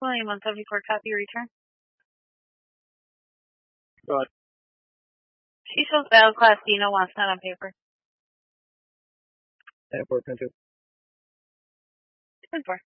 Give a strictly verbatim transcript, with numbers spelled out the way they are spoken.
William one seventy-four, copy return. Go ahead. She shows valid class D, no wants, not on paper. ten four, ten two. ten four.